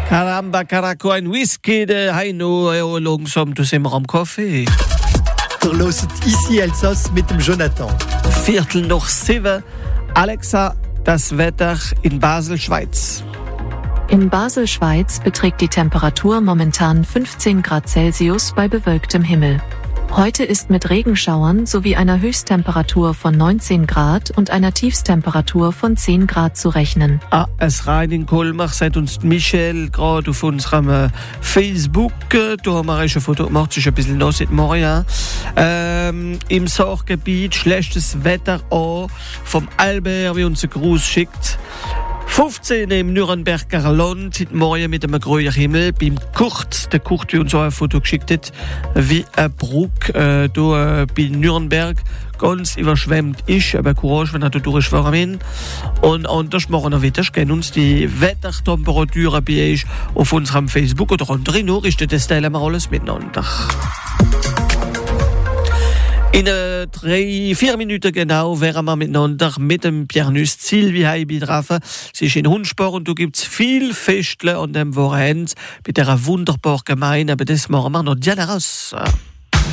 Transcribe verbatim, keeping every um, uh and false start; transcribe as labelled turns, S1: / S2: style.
S1: Caramba, Caraco, ein Whisky, de Heino, eo langsam, du sind wir am Kaffee.
S2: Wir hören ici Elsass mit dem Jonathan.
S1: Viertel nach sieben. Alexa, das Wetter in Basel, Schweiz.
S3: In Basel, Schweiz beträgt die Temperatur momentan fünfzehn Grad Celsius bei bewölktem Himmel. Heute ist mit Regenschauern sowie einer Höchsttemperatur von neunzehn Grad und einer Tiefstemperatur von zehn Grad zu rechnen.
S1: Ah, es rein in Kolmach, sagt uns Michel gerade auf unserem äh, Facebook. Da haben wir ein Foto gemacht, es ist ein bisschen nass in Moria. Ähm, Im Sachgebiet schlechtes Wetter an vom Albert, wie uns ein Gruß schickt. fünfzehn im Nürnberger Land, heute Morgen mit einem grünen Himmel. Beim Kurt, der Kurt, wie uns auch ein Foto geschickt hat, wie ein Bruck äh, da, äh, bei Nürnberg ganz überschwemmt ist. Aber Courage, wenn er da durchfahren will. Und anders machen wir weiter. Gehen uns die Wettertemperaturen bei euch auf unserem Facebook oder andere Nachrichten. Das teilen wir alles miteinander. In äh, drei, vier Minuten genau wären wir miteinander mit dem Pianist Sylvie Heibi treffen. Sie ist in Hundsport und da gibt es viel Festle an dem Wochenende bei dieser wunderbaren Gemeinde. Aber das machen wir noch gerne raus.